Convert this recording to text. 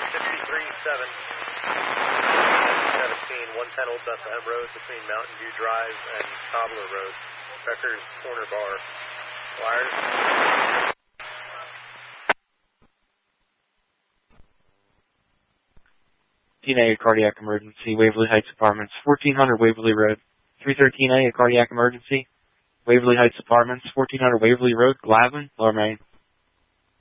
110 Old Bethlehem Road between Mountain View Drive and Cobbler Road. Becker's Corner Bar. Wires. A cardiac emergency, Waverly Heights Apartments, 1400 Waverly Road. 313A, a cardiac emergency, Waverly Heights Apartments, 1400 Waverly Road, Glavin, Lower Main.